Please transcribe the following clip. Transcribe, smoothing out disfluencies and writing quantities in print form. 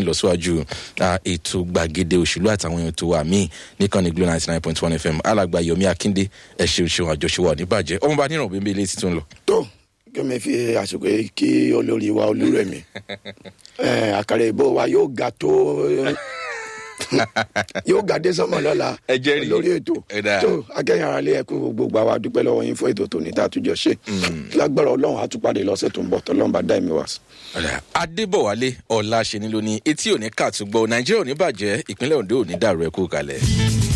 ìlọsíwájú ètò gbàgede òṣèlú àtàwọn èèyàn tó wà míì níkànnì Glo 99.1 FM. alàgbà Yomi Akinde ẹ ṣeun àjọṣewà níbàjẹ́ ọmọọba níràn bíi ilé títún lọ. tó kí mi fi àsìkò kí olórí wa Olúrẹ̀mí àkàrà ìbò wa yóò ga tó yóò ga dé sọmọ lọ́la lórí ètò tó akẹ́yìn ara lé ẹkún gbogbo àwa dúpẹ́ lọ́wọ́ yín fún ètò tòní tá a tún jọ ṣe lágbára Ọlọ́run àtúpàdé lọ́sẹ̀ tó ń bọ̀ tọ́lọ́run bá dá ẹ̀mí wá sí. Adébọ̀wálé Ọláṣẹ́ni ló ní etí òní kàtúgbọ́ Nàìjíríà ò ní bàjẹ́ ìpínlẹ̀ Ondo ò ní dàrú ẹ kú kalẹ̀.